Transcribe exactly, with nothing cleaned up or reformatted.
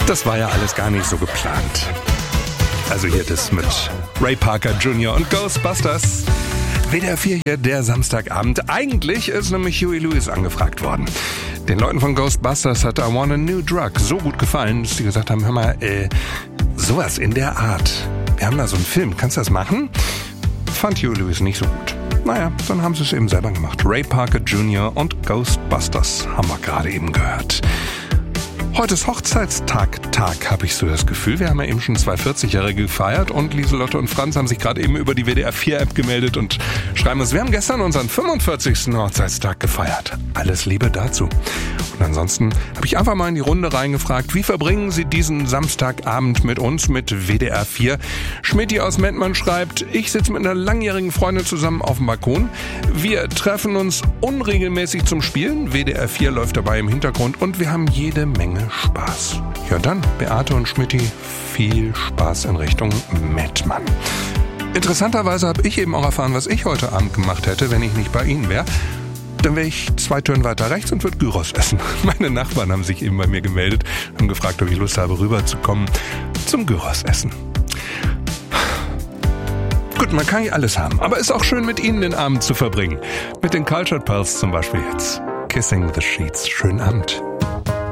Das war ja alles gar nicht so geplant. Also hier das mit Ray Parker Junior und Ghostbusters. W D R vier hier, der Samstagabend. Eigentlich ist nämlich Huey Lewis angefragt worden. Den Leuten von Ghostbusters hat I Want a New Drug so gut gefallen, dass die gesagt haben, hör mal, äh, sowas in der Art. Wir haben da so einen Film, kannst du das machen? Fand Huey Lewis nicht so gut. Naja, dann haben sie es eben selber gemacht. Ray Parker Junior und Ghostbusters haben wir gerade eben gehört. Heute ist Hochzeitstag, Tag, habe ich so das Gefühl. Wir haben ja eben schon zwei vierzig-Jährige gefeiert und Lieselotte und Franz haben sich gerade eben über die W D R vier App gemeldet und schreiben uns, wir haben gestern unseren fünfundvierzigsten Hochzeitstag gefeiert. Alles Liebe dazu. Und ansonsten habe ich einfach mal in die Runde reingefragt, wie verbringen Sie diesen Samstagabend mit uns, mit W D R vier? Schmidti aus Mettmann schreibt, ich sitze mit einer langjährigen Freundin zusammen auf dem Balkon. Wir treffen uns unregelmäßig zum Spielen. W D R vier läuft dabei im Hintergrund und wir haben jede Menge Spaß. Ja dann, Beate und Schmidti, viel Spaß in Richtung Mettmann. Interessanterweise habe ich eben auch erfahren, was ich heute Abend gemacht hätte, wenn ich nicht bei Ihnen wäre. Dann wäre ich zwei Türen weiter rechts und würde Gyros essen. Meine Nachbarn haben sich eben bei mir gemeldet, haben gefragt, ob ich Lust habe, rüberzukommen zum Gyros essen. Gut, man kann ja alles haben, aber ist auch schön, mit Ihnen den Abend zu verbringen. Mit den Cultured Pals zum Beispiel jetzt. Kissing the Sheets. Schönen Abend.